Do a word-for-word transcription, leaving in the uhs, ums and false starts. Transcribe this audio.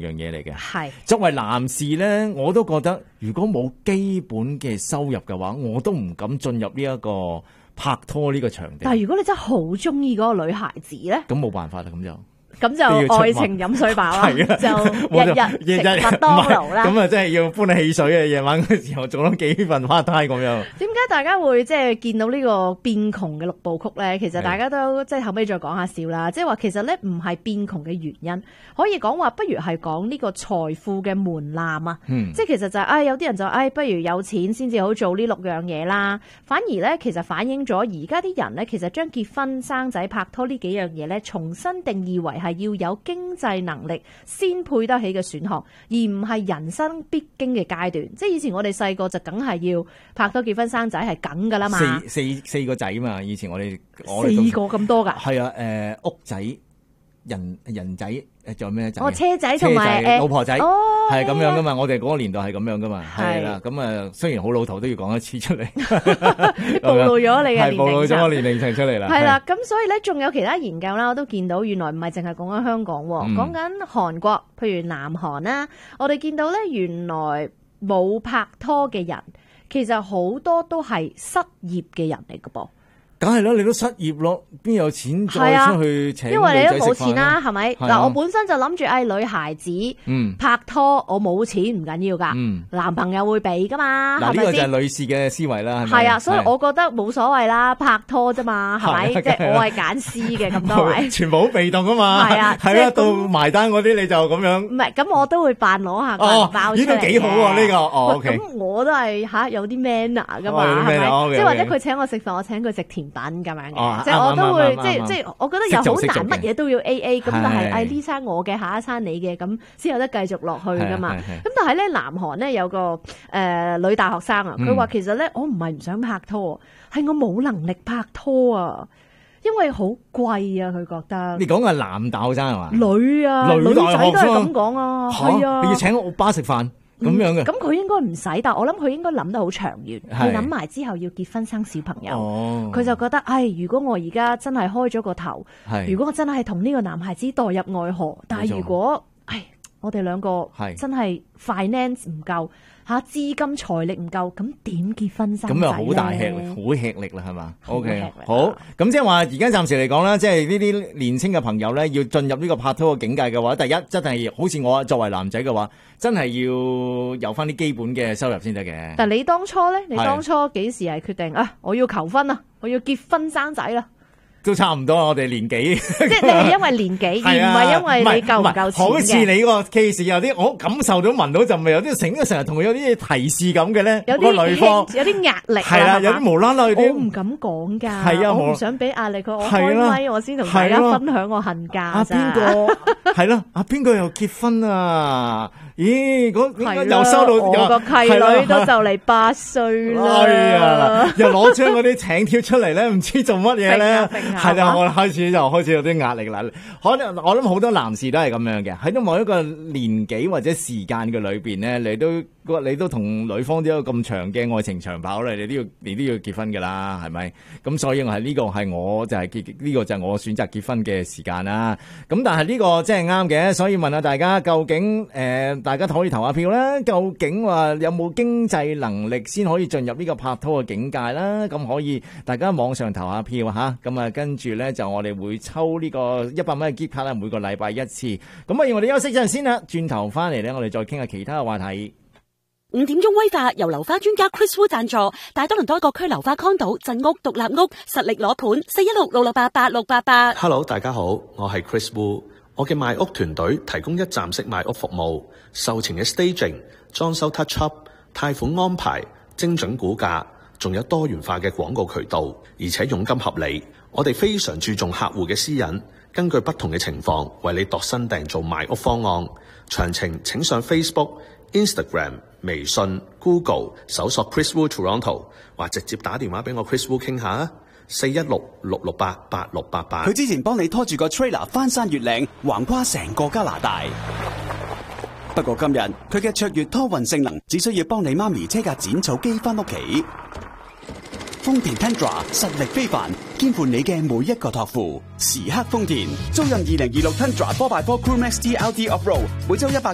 樣嘢嚟嘅。 係作為男士咧，我都覺得如果冇基本嘅收入嘅話，我都唔敢進入呢一個拍拖呢個場地。 但係如果你真係好中意嗰個女孩子咧， 咁冇辦法啦，咁就。 咁就愛情飲水飽啦，就日日食麥當勞啦。 咁啊，真係要搬汽水嘅夜晚嗰時候做咗幾份 part time 咁樣。 點解大家會即係見到呢個變窮嘅六部曲咧？其實大家都即係後尾再講下笑啦。即係話其實咧唔係變窮嘅原因，可以講話不如係講呢個財富嘅門檻啊。嗯、即係其實就係、是、唉、哎，有啲人就唉、哎，不如有錢先至好做呢六樣嘢啦。反而咧，其實反映咗而家啲人咧，其實將結婚、生仔、拍拖呢幾樣嘢咧，重新定義為係要有經濟能力先配得起嘅選項，而唔係人生必經嘅階段。即係以前我哋細個就梗係要拍拖、結婚、生仔係梗噶啦嘛。 四四四個仔嘛，以前我哋四個咁多噶。 係啊，誒、呃、屋仔、人人仔，誒仲有咩仔？ 哦，車仔同埋誒老婆仔， 哦， 係咁樣噶嘛。我哋嗰個年代係咁樣噶嘛。係啦，咁啊雖然好老土，都要講一次出嚟， 暴露咗你嘅年齡層， 暴露咗我年齡層出嚟啦。 係啦，咁所以咧，仲有其他研究啦，我都見到原來唔係淨係講緊香港，講緊韓國，譬如南韓啦，我哋見到咧，原來冇拍拖嘅人，其實好多都係失業嘅人嚟噶噃。 梗係啦，你都失業咯，邊有錢再出去請女仔食飯？因為你都冇錢啦，係咪？嗱，我本身就諗住，誒，女孩子拍拖，我冇錢唔緊要噶，男朋友會俾噶嘛，係咪先？ 嗱，呢個就係女士嘅思維啦，係咪？ 係啊，所以我覺得冇所謂啦，拍拖啫嘛，係咪？即係我係揀 C 嘅咁多位， 全部好被動噶嘛。係啊，係啊，到埋單嗰啲你就咁樣。唔係，咁我都會扮攞下個銀包出嚟嘅。 呢個幾好喎，呢個哦 OK。 咁我都係吓有啲 manner 噶嘛，係咪？即係或者佢請我食飯，我請佢食甜品咁樣嘅，即係我都會，即係即係，我覺得又好難，乜嘢都要 A A，咁但係，誒呢餐我嘅，下一餐你嘅，咁先有得繼續落去噶嘛。咁但係咧，南韓咧有個誒女大學生啊，佢話其實咧，我唔係唔想拍拖，係我冇能力拍拖啊，因為好貴啊，佢覺得。你講嘅係男大學生係嘛？ 女啊，女仔都係咁講啊，係啊。 你要請歐巴食飯？咁樣嘅， 咁佢應該唔使，但係我諗佢應該諗得好長遠，佢諗埋之後要結婚生小朋友，佢、哦、就覺得，唉，如果我而家真係開咗個頭，如果我真係同呢個男孩子墮入愛河，但係如果，唉，我哋兩個真係 finance 唔夠。吓資金財力唔夠，咁點結婚生仔咧？咁又好大吃力，好吃力啦，係嘛 ？OK，好，咁即係話而家暫時嚟講啦，即係呢啲年輕嘅朋友咧，要進入呢個拍拖嘅境界嘅話，第一真係好似我作為男仔嘅話，真係要有翻啲基本嘅收入先得嘅。但係你當初咧，你當初幾時係決定啊？我要求婚啊，我要結婚生仔啦。都差唔多，我哋年紀，即係你係因為年紀，而唔係因為你夠唔夠錢嘅。好似你個 case 有啲，我感受到聞到就咪有啲成日成日同佢有啲提示咁嘅咧。有啲女方有啲壓力，係啦，有啲無啦啦啲。我唔敢講㗎，係啊，我唔想俾壓力佢。我開咪我先同大家分享我恨嫁咋。啊邊個？係咯，啊邊個又結婚啊？咦，嗰又收到我個契女都就嚟八歲啦。哎呀，又攞張嗰啲請帖出嚟咧，唔知做乜嘢咧。係啦，我開始就開始有啲壓力啦。可能我諗好多男士都係咁樣嘅，喺到某一個年紀或者時間嘅裏邊咧，你都你都同女方都有咁長嘅愛情長跑咧，你都要你都要結婚噶啦，係咪？咁所以我係呢個係我就係結呢個就係我選擇結婚嘅時間啦。咁但係呢個真係啱嘅，所以問下大家究竟誒、呃，大家可以投下票啦。究竟話有冇經濟能力先可以進入呢個拍拖嘅境界啦？咁可以大家網上投下票吓。咁啊，跟住咧就我哋會抽呢個一百蚊嘅 gift card啦，每個禮拜一次。咁不如我哋休息陣先啦，轉頭翻嚟咧，我哋再傾下其他嘅話題。 五點鐘威化由樓花專家 Chris Wu 贊助，大多倫多各區樓花 condo 鎮屋獨立屋實力攞盤，四一六六六八八六八八。 Hello， 大家好，我係 Chris Wu， 我嘅賣屋團隊提供一站式賣屋服務，售前嘅 staging、裝修 touch up、貸款安排、精準估價，仲有多元化嘅廣告渠道，而且佣金合理。我哋非常注重客戶嘅私隱，根據不同嘅情況為你度身訂做賣屋方案。詳情請上 Facebook、Instagram、微信、Google 搜索 Chris Wu Toronto， 或直接打電話俾我 Chris Wu 傾下啊，四一六六六八八六八八。 佢之前幫你拖住個 trailer 翻山越嶺，橫跨成個加拿大。不過今日佢嘅卓越拖運性能，只需要幫你媽咪車架剪草機翻屋企。豐田 Tundra 實力非凡，肩負你嘅每一個託付。時刻豐田，租任二零二六 Tundra 四 by 四 Crew Max T L D Off Road，每周一百